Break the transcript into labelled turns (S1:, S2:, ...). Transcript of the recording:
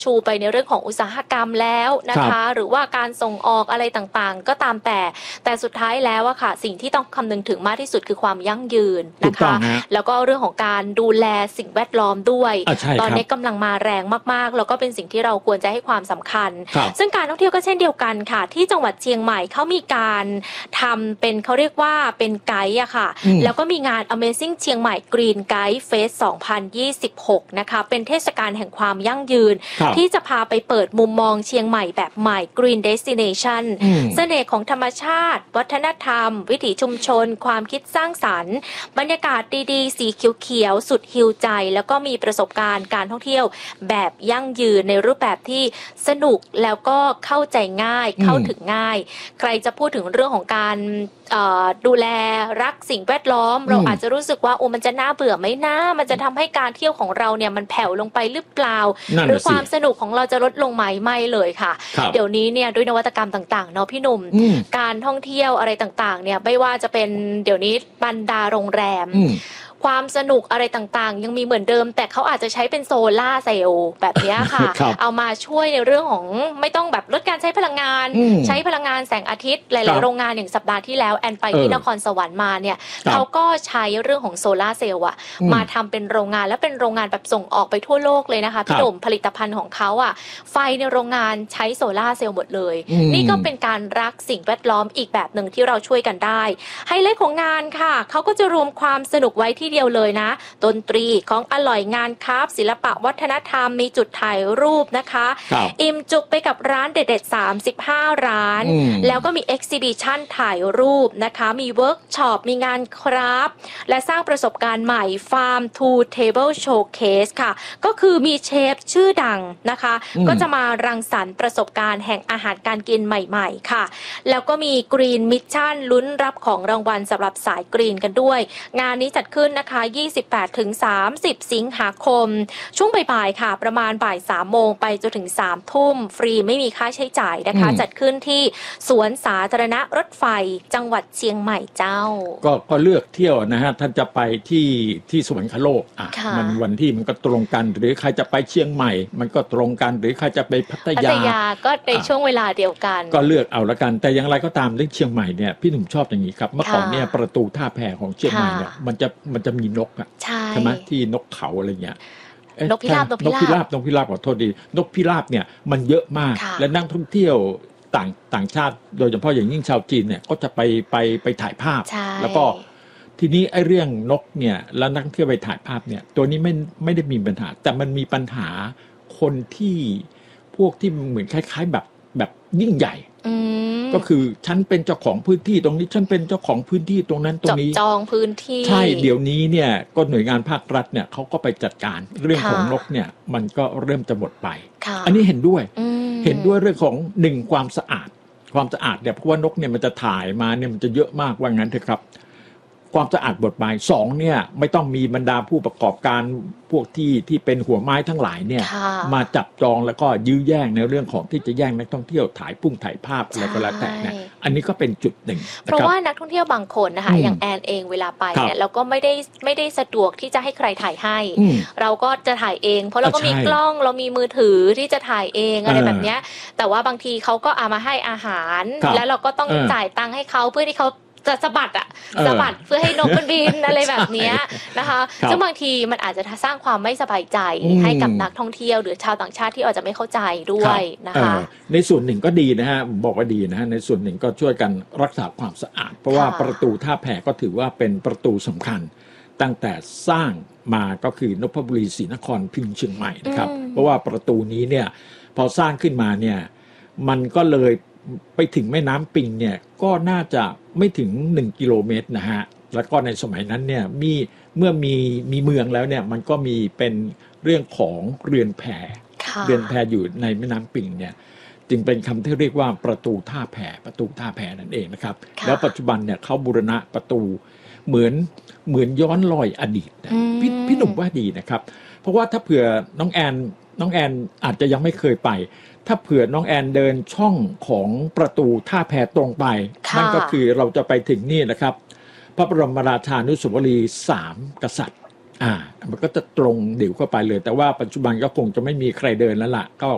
S1: ชูไปในเรื่องของอุตสาหกรรมแล้วนะคะหรือว่าการส่งออกอะไรต่างๆก็ตามแต่สุดท้ายแล้วอะค่ะสิ่งที่ต้องคำนึงถึงมากที่สุดคือความยั่งยืนนะคะแล้วก็เรื่องของการดูแลสิ่งแวดล้อมด้วยตอนนี้กำลังมาแรงมากๆแล้วก็เป็นสิ่งที่เราควรจะให้ความสำคัญซึ่งการท่องเที่ยวก็เช่นเดียวกันค่ะที่จังหวัดเชียงใหม่เขามีการทำเป็นเขาเรียกว่าเป็นไกด์อะค่ะแล้วก็มีงาน Amazing เชียงใหม่ Green Guide Fest 2026นะคะเป็นเทศกาลแห่งความยั่งยืนที่จะพาไปเปิดมุมมองเชียงใหม่แบบใหม่ Green Destination เสน่ห์ของธรรมชาติวัฒนธรรมวิถีชุมชนความคิดสร้างสรรค์บรรยากาศดีๆสีเขียวๆสุดฮีลใจแล้วก็มีประสบการณ์การท่องเที่ยวแบบยั่งยืนในรูปแบบที่สนุกแล้วก็เข้าใจง่ายเข้าถึงง่ายใครจะพูดถึงเรื่องของการดูแลรักสิ่งแวดล้อมเราอาจจะรู้สึกว่ามันจะน่าเบื่อไหมนะมันจะทำให้การเที่ยวของเราเนี่ยมันแผ่วลงไปหรือเปล่าหรือความสนุกของเราจะลดลงไหมไม่เลยค่ะเดี๋ยวนี้เนี่ยด้วยนวัตกรรมต่างๆเนาะพี่หนุ่มการท่องเที่ยวอะไรต่างๆเนี่ยไม่ว่าจะเป็นเดี๋ยวนี้บรรดาโรงแรมความสนุกอะไรต่างๆยังมีเหมือนเดิมแต่เขาอาจจะใช้เป็นโซล่าเซลล์แบบนี้ค่ะ เอามาช่วยในเรื่องของไม่ต้องแบบลดการใช้พลังงานใช้พลังงานแสงอาทิตย์หลายๆโรงงานอย่างสัปดาห์ที่แล้วแอนไปที่นครสวรรค์มาเนี่ยเขาก็ใช้เรื่องของโซล่าเซลล์มาทำเป็นโรงงานและเป็นโรงงานแบบส่งออกไปทั่วโลกเลยนะคะพี่หนุ่มผลิตภัณฑ์ของเขาไฟในโรงงานใช้โซล่าเซลล์หมดเลยนี่ก็เป็นการรักสิ่งแวดล้อมอีกแบบหนึ่งที่เราช่วยกันได้ไฮไลท์ของงานค่ะเขาก็จะรวมความสนุกไว้ที่เดียวเลยนะดนตรีของอร่อยงานคราฟต์ศิลปะวัฒนธรรมมีจุดถ่ายรูปนะคะอิ่มจุกไปกับร้านเด็ดๆ35ร้านแล้วก็มีเอ็กซิบิชันถ่ายรูปนะคะมีเวิร์กช็อปมีงานคราฟต์และสร้างประสบการณ์ใหม่ Farm to Table Showcase ค่ะก็คือมีเชฟชื่อดังนะคะก็จะมารังสรรค์ประสบการณ์แห่งอาหารการกินใหม่ๆค่ะแล้วก็มี Green Mission ลุ้นรับของรางวัลสำหรับสายกรีนกันด้วยงานนี้จัดขึ้นนะคะ28-30 สิงหาคมช่วงบ่ายๆค่ะประมาณบ่าย 3 โมงไปจนถึง 3 ทุ่มฟรีไม่มีค่าใช้จ่ายนะคะจัดขึ้นที่สวนสาธารณะรถไฟจังหวัดเชียงใหม่เจ้า
S2: ก็เลือกเที่ยวนะฮะท่านจะไปที่สวรรคโลกมันวันที่มันก็ตรงกันหรือใครจะไปเชียงใหม่มันก็ตรงกันหรือใครจะไปพัทยา
S1: ก็ในช่วงเวลาเดียวกัน
S2: ก็เลือกเอาละกันแต่อย่างไรก็ตามเรื่องเชียงใหม่เนี่ยพี่หนุ่มชอบอย่างนี้ครับเมื่อก่อนเนี่ยประตูท่าแพของเชียงใหม่เนี่ยมันจะมีนกใช่ไหมที่นกเขาอะไรเงี้ย
S1: นกพิราบ
S2: ขอโทษดีนกพิราบเนี่ยมันเยอะมากและนักท่องเที่ยวต่างชาติโดยเฉพาะอย่างยิ่งชาวจีนเนี่ยก็จะไปถ่ายภาพแล้วก็ทีนี้ไอ้เรื่องนกเนี่ยแล้วนักท่องเที่ยวไปถ่ายภาพเนี่ยตัวนี้ไม่ได้มีปัญหาแต่มันมีปัญหาคนที่พวกที่เหมือนคล้ายๆแบบยิ่งใหญ่ก็คือฉันเป็นเจ้าของพื้นที่ตรงนี้ฉันเป็นเจ้าของพื้นที่ตรงนั้นตรงนี้
S1: จองพื้นที่
S2: ใช่เดี๋ยวนี้เนี่ยก็หน่วยงานภาครัฐเนี่ยเขาก็ไปจัดการเรื่องของนกเนี่ยมันก็เริ่มจะหมดไปอันนี้เห็นด้วยเรื่องของ1ความสะอาดเนี่ยเพราะว่านกเนี่ยมันจะถ่ายมาเนี่ยมันจะเยอะมากว่างั้นเถอะครับความสะอาดบทบาย2เนี่ยไม่ต้องมีบรรดาผู้ประกอบการพวกที่เป็นหัวไม้ทั้งหลายเนี่ยมาจับจองแล้วก็ยื้อแย่งในเรื่องของที่จะแย่งนักท่องเที่ยวถ่ายภาพอะไรก็แล้วแต่เนี่ยอันนี้ก็เป็นจุดหนึ่ง
S1: เพราะว่านักท่องเที่ยวบางคนนะคะอย่างแอนเองเวลาไปเนี่ยเราก็ไม่ได้สะดวกที่จะให้ใครถ่ายให้เราก็จะถ่ายเองเพราะเราก็มีกล้องเรามีมือถือที่จะถ่ายเองอะไรแบบนี้แต่ว่าบางทีเขาก็เอามาให้อาหารแล้วเราก็ต้องจ่ายตังค์ให้เขาเพื่อที่เขาจะสะบัดเพื่อให้นกมันบินอะไรแบบนี้นะคะซึ่งบางทีมันอาจจะสร้างความไม่สบายใจให้กับนักท่องเที่ยวหรือชาวต่างชาติที่อาจจะไม่เข้าใจด้วยนะคะ
S2: ในส่วนหนึ่งก็ดีนะฮะบอกว่าดีนะฮะในส่วนหนึ่งก็ช่วยกันรักษาความสะอาดเพราะว่าประตูท่าแพก็ถือว่าเป็นประตูสำคัญตั้งแต่สร้างมาก็คือนพบุรีศรีนครพิงค์เชียงใหม่นะครับเพราะว่าประตูนี้เนี่ยพอสร้างขึ้นมาเนี่ยมันก็เลยไปถึงแม่น้ำปิงเนี่ยก็น่าจะไม่ถึง1กิโลเมตรนะฮะแล้วก็ในสมัยนั้นเนี่ยเมื่อมีเมืองแล้วเนี่ยมันก็มีเป็นเรื่องของเรือนแพอยู่ในแม่น้ำปิงเนี่ยจึงเป็นคำที่เรียกว่าประตูท่าแพนั่นเองนะครับแล้วปัจจุบันเนี่ยเขาบูรณะประตูเหมือนย้อนรอยอดีตพี่หนุ่มว่าดีนะครับเพราะว่าถ้าเผื่อน้องแอนอาจจะยังไม่เคยไปถ้าเผื่อน้องแอนเดินช่องของประตูท่าแพตรงไปนั่นก็คือเราจะไปถึงนี่นะครับพระบรมราชานุสาวรีย์3 กษัตริย์มันก็จะตรงเดี่ยวเข้าไปเลยแต่ว่าปัจจุบันก็คงจะไม่มีใครเดินแล้วล่ะก็